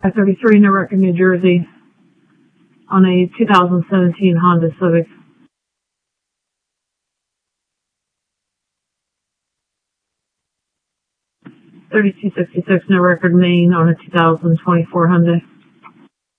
I-33, no record, New Jersey, on a 2017 Honda Civic. 3266, no record, Maine, on a 2024 Hyundai.